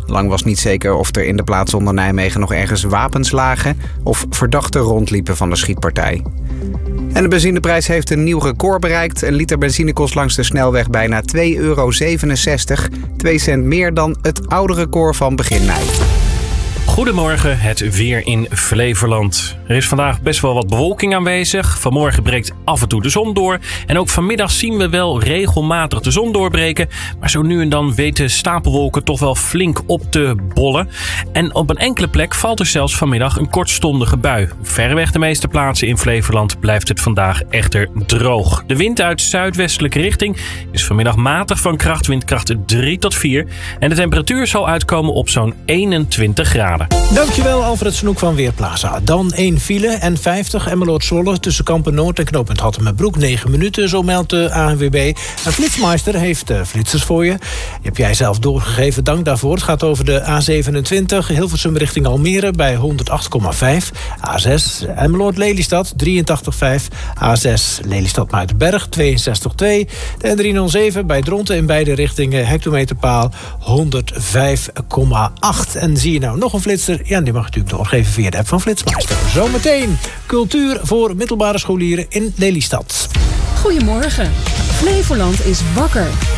Lang was niet zeker of er in de plaats onder Nijmegen nog ergens wapens lagen of verdachten rondliepen van de schietpartij. En de benzineprijs heeft een nieuw record bereikt. Een liter benzine kost langs de snelweg bijna €2,67. 2 cent meer dan het oude record van begin mei. Goedemorgen, het weer in Flevoland. Er is vandaag best wel wat bewolking aanwezig. Vanmorgen breekt af en toe de zon door. En ook vanmiddag zien we wel regelmatig de zon doorbreken. Maar zo nu en dan weten stapelwolken toch wel flink op te bollen. En op een enkele plek valt er zelfs vanmiddag een kortstondige bui. Verreweg de meeste plaatsen in Flevoland blijft het vandaag echter droog. De wind uit zuidwestelijke richting is vanmiddag matig van kracht, windkracht 3 tot 4. En de temperatuur zal uitkomen op zo'n 21 graden. Dankjewel Alfred Snoek van Weerplaza. Dan 1 file, N50 Emmeloord-Zwolle tussen Kampen-Noord en knooppunt Hattemerbroek. 9 minuten, zo meldt de ANWB. En Flitsmeister heeft flitsers voor je. Die heb jij zelf doorgegeven, dank daarvoor. Het gaat over de A27 Hilversum richting Almere bij 108,5. A6 Emmeloord-Lelystad 83,5. A6 Lelystad-Muidenberg 62,2. De N307 bij Dronten in beide richtingen hectometerpaal 105,8. En zie je nou nog een flitser? Ja, die mag natuurlijk doorgeven via de app van Flitsmeister. Zometeen cultuur voor middelbare scholieren in Lelystad. Goedemorgen. Flevoland is wakker.